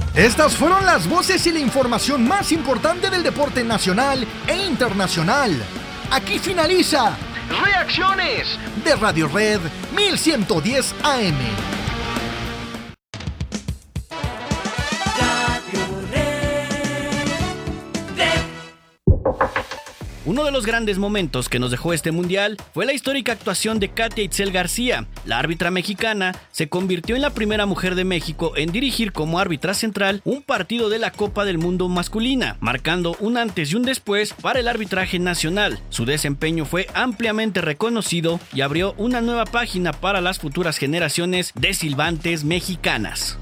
Estas fueron las voces y la información más importante del deporte nacional e internacional. Aquí finaliza Reacciones de Radio Red 1110 AM. Uno de los grandes momentos que nos dejó este mundial fue la histórica actuación de Katia Itzel García. La árbitra mexicana se convirtió en la primera mujer de México en dirigir como árbitra central un partido de la Copa del Mundo masculina, marcando un antes y un después para el arbitraje nacional. Su desempeño fue ampliamente reconocido y abrió una nueva página para las futuras generaciones de silbantes mexicanas.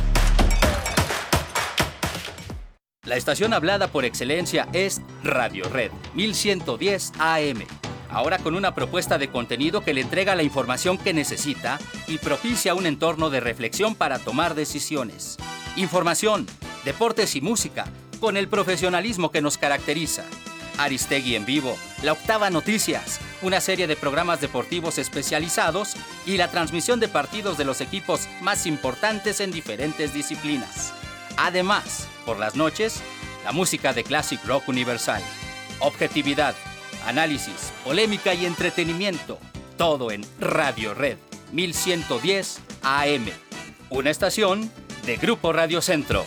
La estación hablada por excelencia es Radio Red 1110 AM. Ahora con una propuesta de contenido que le entrega la información que necesita y propicia un entorno de reflexión para tomar decisiones. Información, deportes y música con el profesionalismo que nos caracteriza. Aristegui en vivo, La Octava Noticias, una serie de programas deportivos especializados y la transmisión de partidos de los equipos más importantes en diferentes disciplinas. Además, por las noches, la música de Classic Rock Universal. Objetividad, análisis, polémica y entretenimiento. Todo en Radio Red 1110 AM. Una estación de Grupo Radio Centro.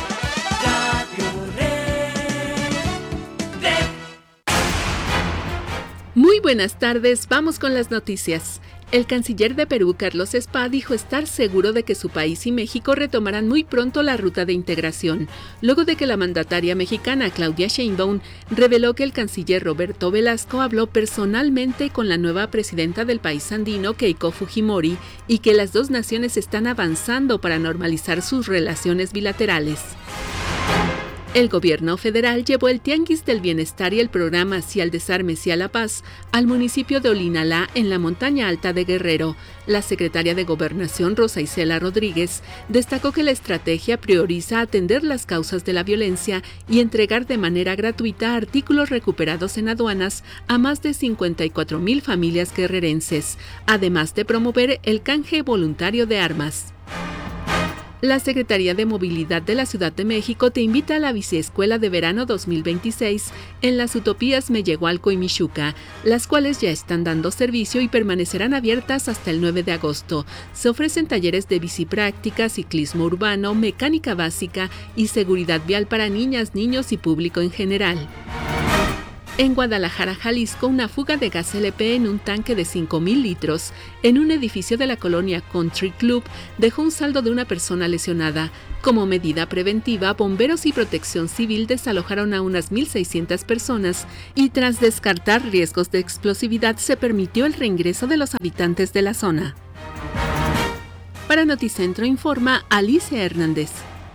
Muy buenas tardes, vamos con las noticias. El canciller de Perú, Carlos Spa, dijo estar seguro de que su país y México retomarán muy pronto la ruta de integración, luego de que la mandataria mexicana Claudia Sheinbaum reveló que el canciller Roberto Velasco habló personalmente con la nueva presidenta del país andino, Keiko Fujimori, y que las dos naciones están avanzando para normalizar sus relaciones bilaterales. El gobierno federal llevó el Tianguis del Bienestar y el programa Sí al Desarme, Sí a la Paz al municipio de Olinalá, en la montaña alta de Guerrero. La secretaria de Gobernación, Rosa Isela Rodríguez, destacó que la estrategia prioriza atender las causas de la violencia y entregar de manera gratuita artículos recuperados en aduanas a más de 54,000 familias guerrerenses, además de promover el canje voluntario de armas. La Secretaría de Movilidad de la Ciudad de México te invita a la Biciescuela de Verano 2026 en las Utopías Mellehualco y Mixhuca, las cuales ya están dando servicio y permanecerán abiertas hasta el 9 de agosto. Se ofrecen talleres de bicipráctica, ciclismo urbano, mecánica básica y seguridad vial para niñas, niños y público en general. En Guadalajara, Jalisco, una fuga de gas LP en un tanque de 5,000 litros en un edificio de la colonia Country Club dejó un saldo de una persona lesionada. Como medida preventiva, bomberos y protección civil desalojaron a unas 1,600 personas y tras descartar riesgos de explosividad se permitió el reingreso de los habitantes de la zona. Para Noticentro informa Alicia Hernández.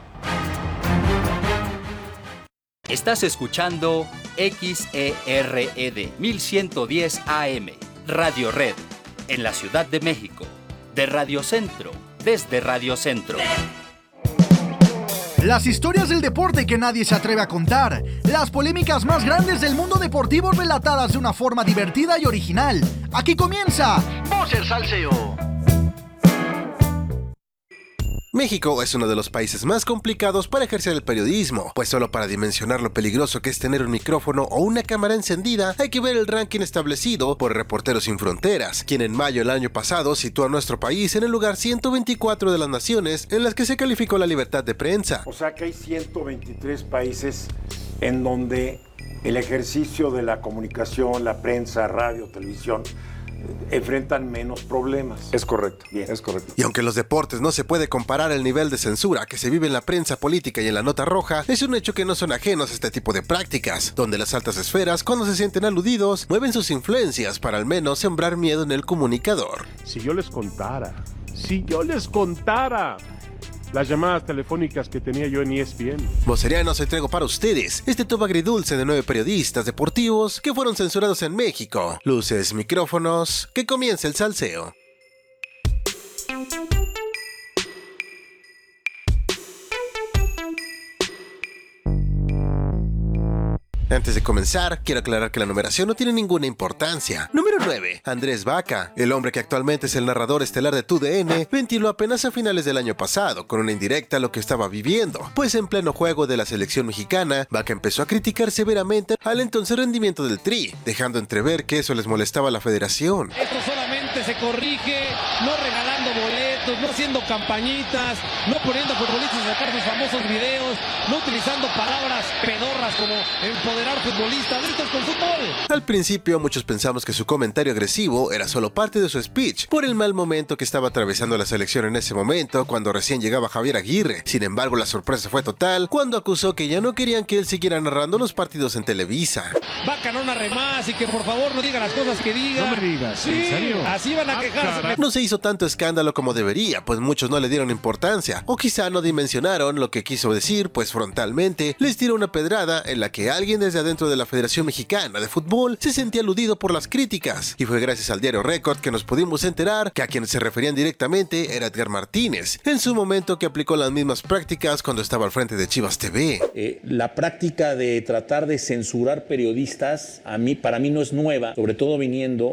Estás escuchando XERED 1110 AM, Radio Red, en la Ciudad de México, de Radio Centro, desde Radio Centro. Las historias del deporte que nadie se atreve a contar, las polémicas más grandes del mundo deportivo relatadas de una forma divertida y original. Aquí comienza Voz el Salseo. México es uno de los países más complicados para ejercer el periodismo, pues solo para dimensionar lo peligroso que es tener un micrófono o una cámara encendida hay que ver el ranking establecido por Reporteros Sin Fronteras, quien en mayo del año pasado situó a nuestro país en el lugar 124 de las naciones en las que se calificó la libertad de prensa. O sea que hay 123 países en donde el ejercicio de la comunicación, la prensa, radio, televisión, enfrentan menos problemas. Es correcto, Bien. es correcto. Y aunque en los deportes no se puede comparar el nivel de censura que se vive en la prensa política y en la nota roja, es un hecho que no son ajenos a este tipo de prácticas, donde las altas esferas, cuando se sienten aludidos, mueven sus influencias para al menos sembrar miedo en el comunicador. Si yo les contara las llamadas telefónicas que tenía yo en ESPN. Vocerianos, hoy traigo para ustedes este top agridulce de 9 periodistas deportivos que fueron censurados en México. Luces, micrófonos, que comience el salseo. Antes de comenzar, quiero aclarar que la numeración no tiene ninguna importancia. Número 9. Andrés Vaca, el hombre que actualmente es el narrador estelar de TUDN, ventiló apenas a finales del año pasado, con una indirecta a lo que estaba viviendo, pues en pleno juego de la selección mexicana, Vaca empezó a criticar severamente al entonces rendimiento del Tri, dejando entrever que eso les molestaba a la federación. Esto solamente se corrige, no regalando boletos, no haciendo campañitas, no poniendo a futbolistas a sacar sus famosos videos, no utilizando palabras pedorras como empoderar futbolistas, gritos con fútbol. Al principio muchos pensamos que su comentario agresivo era solo parte de su speech, por el mal momento que estaba atravesando la selección en ese momento cuando recién llegaba Javier Aguirre. Sin embargo, la sorpresa fue total cuando acusó que ya no querían que él siguiera narrando los partidos en Televisa. Vaca no narre más y que por favor no diga las cosas que diga. No me digas, sí, ¿en serio? Así van a quejarse. No se hizo tanto escándalo como debería, pues muchos no le dieron importancia, o quizá no dimensionaron lo que quiso decir, pues frontalmente les tiró una pedrada en la que alguien desde adentro de la Federación Mexicana de Fútbol se sentía aludido por las críticas, y fue gracias al diario Record que nos pudimos enterar que a quien se referían directamente era Edgar Martínez, en su momento que aplicó las mismas prácticas cuando estaba al frente de Chivas TV. La práctica de tratar de censurar periodistas para mí no es nueva, sobre todo viniendo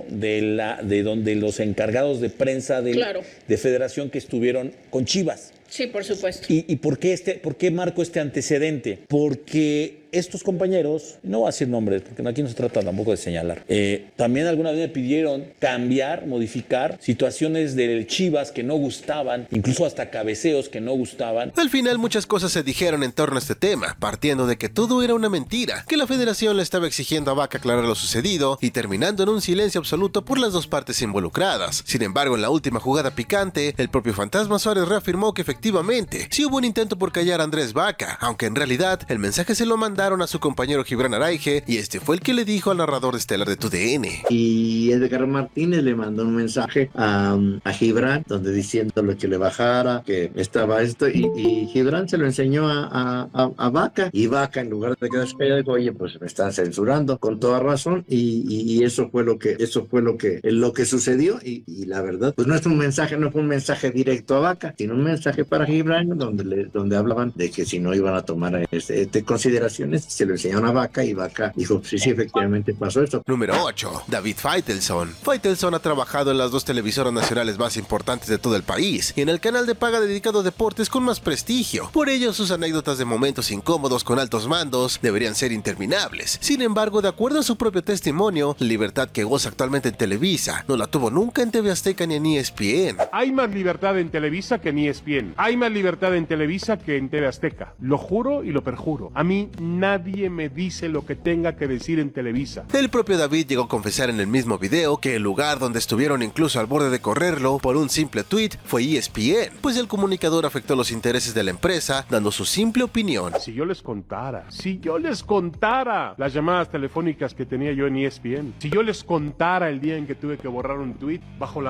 de donde los encargados de prensa de Federación que estuvieron con Chivas. Sí, por supuesto. ¿Y por qué marco este antecedente? Porque estos compañeros, no voy a decir nombres, porque aquí no se trata tampoco de señalar, también alguna vez me pidieron cambiar, modificar situaciones del Chivas que no gustaban, incluso hasta cabeceos que no gustaban. Al final muchas cosas se dijeron en torno a este tema, partiendo de que todo era una mentira, que la Federación le estaba exigiendo a Vaca aclarar lo sucedido y terminando en un silencio absoluto por las dos partes involucradas. Sin embargo, en la última jugada picante, el propio Fantasma Suárez reafirmó que efectivamente sí hubo un intento por callar a Andrés Vaca, aunque en realidad el mensaje se lo mandaron a su compañero Gibran Araige y este fue el que le dijo al narrador estelar de TUDN. Y Edgar Martínez le mandó un mensaje a Gibran donde diciéndole que le bajara, que estaba esto y Gibran se lo enseñó a Vaca y Vaca en lugar de quedarse callado dijo, oye, pues me están censurando con toda razón y eso fue lo que sucedió y la verdad pues no fue un mensaje directo a Vaca, sino un mensaje para Gibran donde hablaban de que si no iban a tomar consideraciones se lo enseñaron a Vaca y Vaca dijo, sí, efectivamente pasó eso. Número 8. David Faitelson. Faitelson ha trabajado en las dos televisoras nacionales más importantes de todo el país y en el canal de paga dedicado a deportes con más prestigio. Por ello, sus anécdotas de momentos incómodos con altos mandos deberían ser interminables. Sin embargo, de acuerdo a su propio testimonio, la libertad que goza actualmente en Televisa no la tuvo nunca en TV Azteca ni en ESPN. Hay más libertad en Televisa que en ESPN. Hay más libertad en Televisa que en TV Azteca. Lo juro y lo perjuro. A mí nadie me dice lo que tenga que decir en Televisa. El propio David llegó a confesar en el mismo video que el lugar donde estuvieron incluso al borde de correrlo por un simple tweet fue ESPN, pues el comunicador afectó los intereses de la empresa dando su simple opinión. Si yo les contara las llamadas telefónicas que tenía yo en ESPN, si yo les contara el día en que tuve que borrar un tweet bajo la